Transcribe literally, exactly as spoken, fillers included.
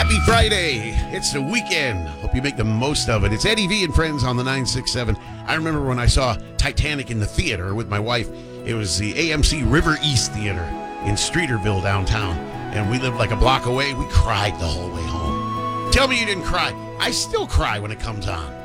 Happy Friday. It's the weekend. Hope you make the most of it. It's Eddie V and friends on the nine six seven. I remember when I saw Titanic in the theater with my wife. It was the A M C River East Theater in Streeterville downtown. And we lived like a block away. We cried the whole way home. Tell me you didn't cry. I still cry when it comes on.